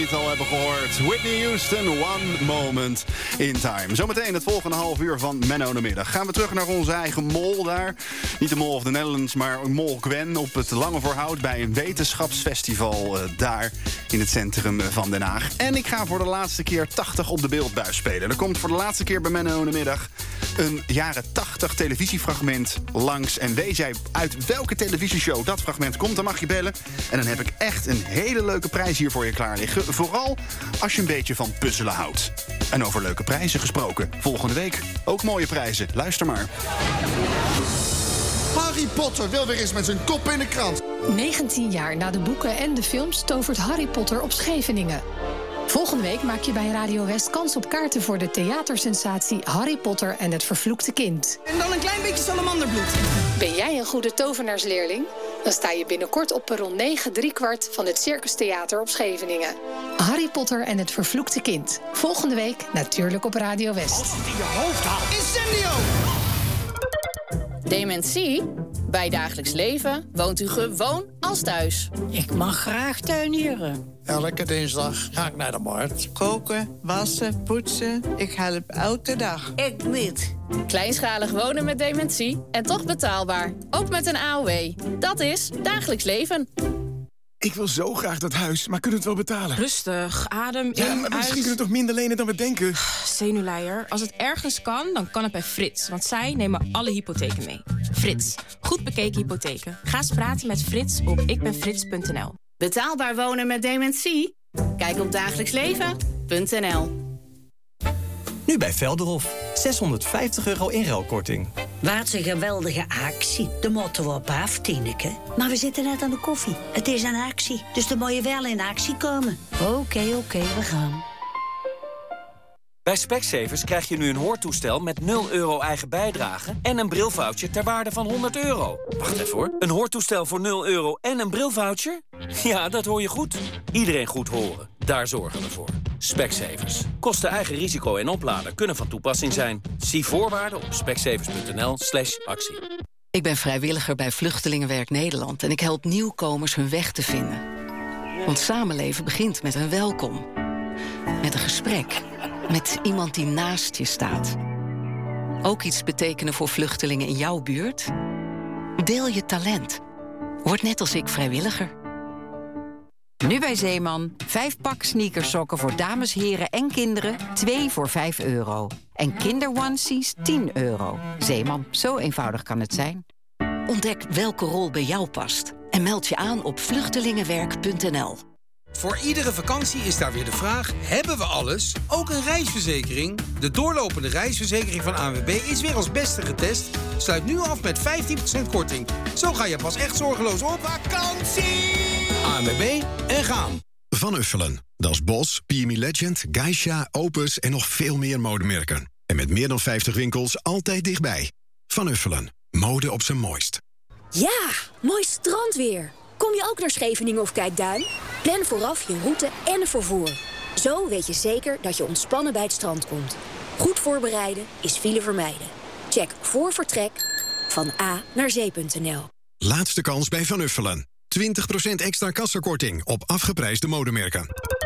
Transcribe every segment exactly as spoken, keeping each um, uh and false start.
Het al hebben gehoord. Whitney Houston, One Moment in Time. Zometeen het volgende half uur van Menno de Middag. Gaan we terug naar onze eigen mol daar. Niet de Mol of the Netherlands, maar Mol Gwen op het Lange Voorhout bij een wetenschapsfestival uh, daar in het centrum van Den Haag. En ik ga voor de laatste keer tachtig op de beeldbuis spelen. Er komt voor de laatste keer bij Menno de Middag een jaren tachtig televisiefragment langs. En weet jij uit welke televisieshow dat fragment komt, dan mag je bellen. En dan heb ik echt een hele leuke prijs hier voor je klaar liggen. Vooral als je een beetje van puzzelen houdt. En over leuke prijzen gesproken. Volgende week ook mooie prijzen. Luister maar. Harry Potter wil weer eens met zijn kop in de krant. negentien jaar na de boeken en de films tovert Harry Potter op Scheveningen. Volgende week maak je bij Radio West kans op kaarten voor de theatersensatie Harry Potter en het vervloekte kind. En dan een klein beetje salamanderbloed. Ben jij een goede tovenaarsleerling? Dan sta je binnenkort op perron negen driekwart van het Circus Theater op Scheveningen. Harry Potter en het vervloekte kind. Volgende week natuurlijk op Radio West. Als het in je hoofd haalt. Incendio! Dementie? Bij dagelijks leven woont u gewoon als thuis. Ik mag graag tuinieren. Elke dinsdag ga ik naar de markt. Koken, wassen, poetsen. Ik help elke dag. Ik niet. Kleinschalig wonen met dementie en toch betaalbaar. Ook met een A O W. Dat is dagelijks leven. Ik wil zo graag dat huis, maar kunnen we het wel betalen? Rustig, adem in, Ja, maar misschien uit. kunnen we toch minder lenen dan we denken? Zenuwleier. Als het ergens kan, dan kan het bij Frits. Want zij nemen alle hypotheken mee. Frits. Goed bekeken hypotheken. Ga eens praten met Frits op ikbenfrits punt n l. Betaalbaar wonen met dementie? Kijk op dagelijksleven punt n l. Nu bij Velderhof. zeshonderdvijftig euro inruilkorting. Wat een geweldige actie. De motto op af, Tineke. Maar we zitten net aan de koffie. Het is een actie, dus dan moet je wel in actie komen. Oké, okay, oké, okay, we gaan. Bij Specsavers krijg je nu een hoortoestel met nul euro eigen bijdrage en een brilvoucher ter waarde van honderd euro. Wacht even hoor. Een hoortoestel voor nul euro en een brilvoucher? Ja, dat hoor je goed. Iedereen goed horen. Daar zorgen we voor. Specsavers. Kosten eigen risico en oplader kunnen van toepassing zijn. Zie voorwaarden op specsavers punt n l slash actie. Ik ben vrijwilliger bij Vluchtelingenwerk Nederland en ik help nieuwkomers hun weg te vinden. Want samenleven begint met een welkom. Met een gesprek. Met iemand die naast je staat. Ook iets betekenen voor vluchtelingen in jouw buurt? Deel je talent. Word net als ik vrijwilliger. Nu bij Zeeman. Vijf pak sneakersokken voor dames, heren en kinderen. Twee voor vijf euro. En kinderonesies tien euro. Zeeman, zo eenvoudig kan het zijn. Ontdek welke rol bij jou past. En meld je aan op vluchtelingenwerk punt n l. Voor iedere vakantie is daar weer de vraag, hebben we alles? Ook een reisverzekering? De doorlopende reisverzekering van A N W B is weer als beste getest. Sluit nu af met vijftien procent korting. Zo ga je pas echt zorgeloos op vakantie! A N W B en gaan. Van Uffelen. Dat is Bos, P M E Legend, Geisha, Opus en nog veel meer modemerken. En met meer dan vijftig winkels altijd dichtbij. Van Uffelen. Mode op zijn mooist. Ja, mooi strandweer. Kom je ook naar Scheveningen of Kijkduin? Plan vooraf je route en vervoer. Zo weet je zeker dat je ontspannen bij het strand komt. Goed voorbereiden is file vermijden. Check voor vertrek van A naar zee punt n l. Laatste kans bij Van Uffelen. twintig procent extra kassakorting op afgeprijsde modemerken.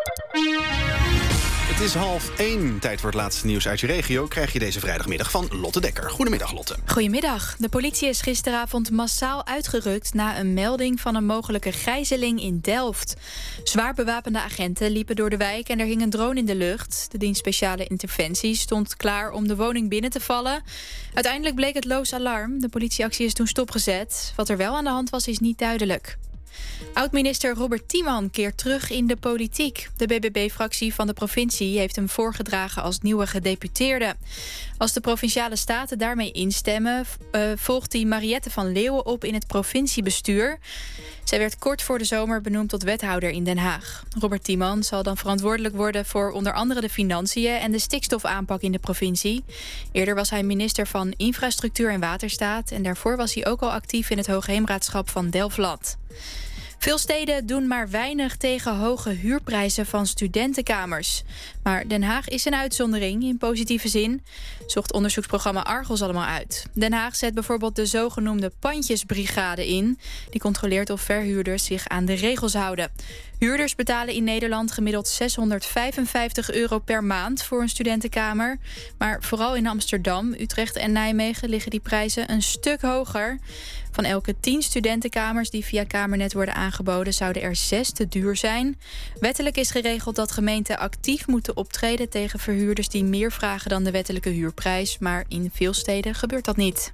Het is half één. Tijd voor het laatste nieuws uit je regio. Krijg je deze vrijdagmiddag van Lotte Dekker. Goedemiddag, Lotte. Goedemiddag. De politie is gisteravond massaal uitgerukt na een melding van een mogelijke gijzeling in Delft. Zwaar bewapende agenten liepen door de wijk en er hing een drone in de lucht. De dienst speciale interventie stond klaar om de woning binnen te vallen. Uiteindelijk bleek het loos alarm. De politieactie is toen stopgezet. Wat er wel aan de hand was, is niet duidelijk. Oud-minister Robert Tiemann keert terug in de politiek. De B B B-fractie van de provincie heeft hem voorgedragen als nieuwe gedeputeerde. Als de Provinciale Staten daarmee instemmen, uh, volgt hij Mariette van Leeuwen op in het provinciebestuur. Zij werd kort voor de zomer benoemd tot wethouder in Den Haag. Robert Tiemann zal dan verantwoordelijk worden voor onder andere de financiën en de stikstofaanpak in de provincie. Eerder was hij minister van Infrastructuur en Waterstaat en daarvoor was hij ook al actief in het Hoogheemraadschap van Delfland. Veel steden doen maar weinig tegen hoge huurprijzen van studentenkamers. Maar Den Haag is een uitzondering in positieve zin, zocht onderzoeksprogramma Argos allemaal uit. Den Haag zet bijvoorbeeld de zogenoemde pandjesbrigade in. Die controleert of verhuurders zich aan de regels houden. Huurders betalen in Nederland gemiddeld zeshonderdvijfenvijftig euro per maand voor een studentenkamer. Maar vooral in Amsterdam, Utrecht en Nijmegen liggen die prijzen een stuk hoger. Van elke tien studentenkamers die via Kamernet worden aangeboden, zouden er zes te duur zijn. Wettelijk is geregeld dat gemeenten actief moeten optreden tegen verhuurders die meer vragen dan de wettelijke huurprijs. Maar in veel steden gebeurt dat niet.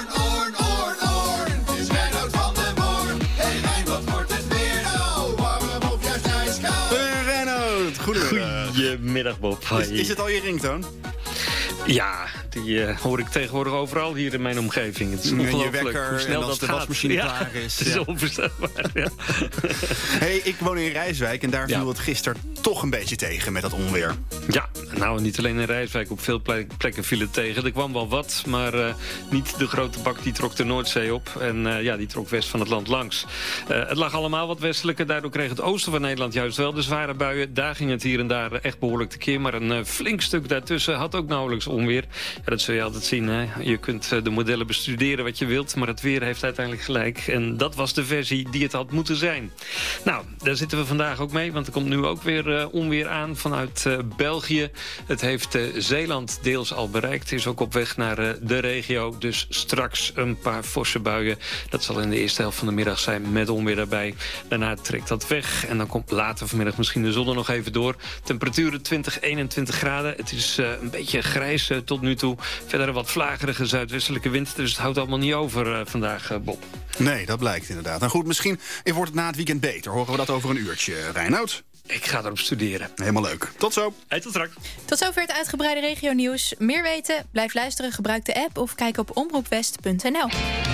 Goedemiddag. Goedemiddag, Bob. Is, is het al je ringtoon? Ja, die uh, hoor ik tegenwoordig overal hier in mijn omgeving. Het is je ongelooflijk wekker hoe snel en dat de gaat. wasmachine Ja, klaar is. Het is ja. onvoorstelbaar. Ja. Hey, ik woon in Rijswijk en daar viel ja. het gisteren toch een beetje tegen met dat onweer. Ja, nou niet alleen in Rijswijk, op veel plekken viel het tegen. Er kwam wel wat, maar uh, niet de grote bak die trok de Noordzee op. En uh, ja, die trok west van het land langs. Uh, het lag allemaal wat westelijker, daardoor kreeg het oosten van Nederland juist wel de zware buien. Daar ging het hier en daar echt behoorlijk tekeer, maar een uh, flink stuk daartussen had ook nauwelijks onweer. Ja, dat zul je altijd zien. Hè? Je kunt uh, de modellen bestuderen wat je wilt, maar het weer heeft uiteindelijk gelijk. En dat was de versie die het had moeten zijn. Nou, daar zitten we vandaag ook mee, want er komt nu ook weer uh, onweer aan vanuit uh, België. Het heeft uh, Zeeland deels al bereikt, is ook op weg naar uh, de regio. Dus straks een paar forse buien. Dat zal in de eerste helft van de middag zijn met onweer daarbij. Daarna trekt dat weg en dan komt later vanmiddag misschien de zon er nog even door. Temperaturen twintig, eenentwintig graden. Het is uh, een beetje grijs uh, tot nu toe. Verder een wat vlagerige zuidwestelijke wind. Dus het houdt allemaal niet over uh, vandaag, uh, Bob. Nee, dat blijkt inderdaad. Nou goed, misschien wordt het na het weekend beter. Horen we dat over een uurtje, Reinoud? Ik ga erop studeren. Helemaal leuk. Tot zo. Hey, tot straks. Tot zover het uitgebreide regionieuws. Meer weten? Blijf luisteren, gebruik de app of kijk op omroepwest punt n l.